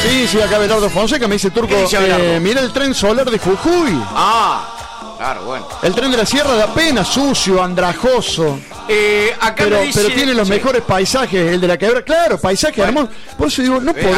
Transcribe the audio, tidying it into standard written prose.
Sí, acá Belardo Fonseca me dice Turco, mira el tren solar de Jujuy. Claro, bueno. El tren de la sierra da pena, sucio, andrajoso. Acá pero me dice, tiene los mejores paisajes, el de la quebrada. Claro, paisaje hermoso. Por eso digo, no podemos.